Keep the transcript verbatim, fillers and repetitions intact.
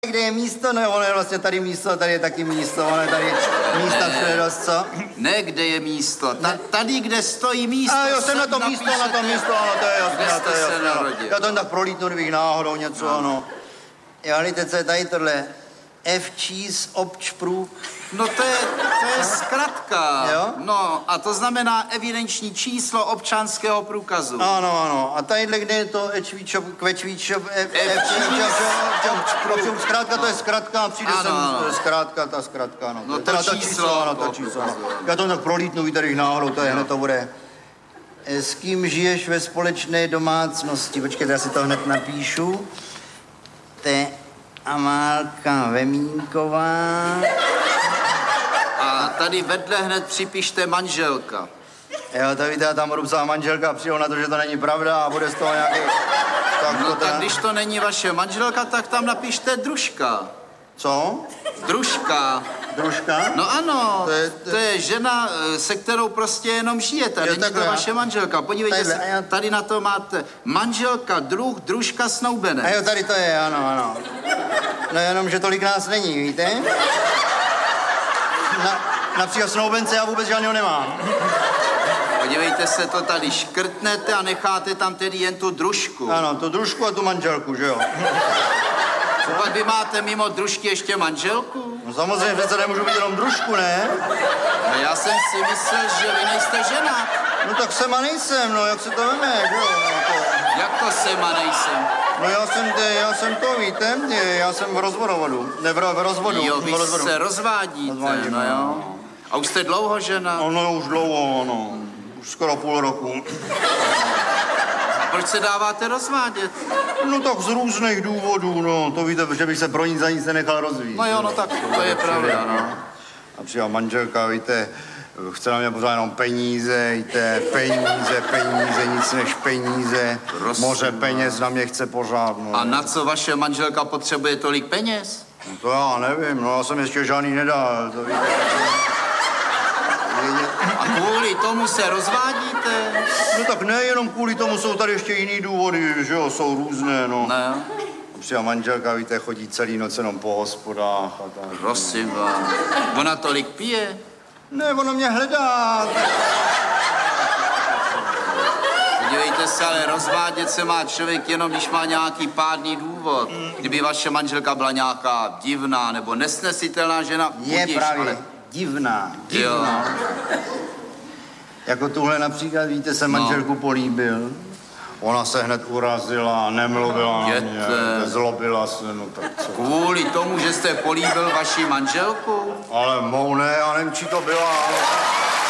Kde je místo? No ono je vlastně tady místo, tady je taky místo, ono je tady místa všude dost, co? Ne, kde je místo, Ta, tady, kde stojí místo. A jo, jsem na to místo, na to místo, ano, to je jasné, kde to je jste se jasné. narodil? Já to tak prolítnu, kdybych náhodou něco, no. Ano. Jo, víte, co je tady tohle? F-Cheese Občprů. No to je, to je zkratka. Jo? No a to znamená evidenční číslo občanského průkazu. Ano, ano. A tadyhle, kde je to Ečvíčov, Kvečvíčov, zkrátka to je zkrátka, přijde Ano, sem ano. zkrátka, ta zkrátka, ano. No to Teda ta číslo ano, to toho číslo, ano. průkazu. Já to tak prolítnu, víte, když náhodou, to je hned to bude. E, S kým žiješ ve společné domácnosti? Počkejte, já si to hned napíšu. Te Amálka Vemínková. A tady vedle hned připište manželka. Jo, to víte, já tam budu psát manželka a přijdu na to, že to není pravda a bude z toho nějaký... Tak No to tak teda... když to není vaše manželka, tak tam napište družka. Co? Družka. Družka? No ano, To je- to je žena, eh, se kterou prostě jenom žijete. Jo, Není to takhle, já- vaše manželka. Podívejte Tadyhle, se, a já- tady na to máte manželka, druh, družka, A snoubenec. jo, tady to je, ano, ano. No jenom, že tolik nás není, víte? Na, například snoubence já vůbec žádného nemám. Podívejte se, to tady škrtnete a necháte tam tedy jen tu družku. Ano, tu družku a tu manželku, že jo? Pak vy máte mimo družky ještě manželku? No samozřejmě přece nemůžu být jenom družku, ne? No já jsem si myslel, že vy nejste žena. No tak jsem a nejsem, no jak se to veme, že jo? No, to... Jak to jsem a nejsem? no já jsem, te, já jsem to, víte, já jsem v rozvodu, ne v, ro- v rozvodu. Jo, v vy rozvodu. se rozvádíte, Rozvádím, no jo. no. A už jste dlouho žena? No, no už dlouho, no, už skoro půl roku. A proč se dáváte rozvádět? No tak z různých důvodů, no, to víte, že bych se pro nic za nic nenechal rozvíjet. No jo, no tak to je pravda, no. A přijela manželka, víte, chce na mě pořád jenom peníze, víte, peníze, peníze, nic než peníze, Prosím moře peněz na mě chce pořád, no. A na co vaše manželka potřebuje tolik peněz? No to já nevím, no já jsem ještě žádný nedal, to víte. A kvůli tomu se rozvádíte? No tak nejenom kvůli tomu, jsou tady ještě jiný důvody, že jo, jsou různé, no. Ne, Přijela manželka, víte, chodí celý noc jenom po hospodách a tak. prosím vás. Ona tolik pije? Ne, ono mě hledá. Podívejte se, ale rozvádět se má člověk jenom, když má nějaký pádný důvod. Kdyby vaše manželka byla nějaká divná nebo nesnesitelná žena, Je budiž, právě ale... divná, Jo. divná. Jako tuhle například, víte, jsem No. manželku políbil. Ona se hned urazila, nemluvila na mě, Jděte. zlobila se, no tak co. Kvůli tomu, že jste políbil vaši manželku? Ale mou ne, já nevím, či to byla, ale...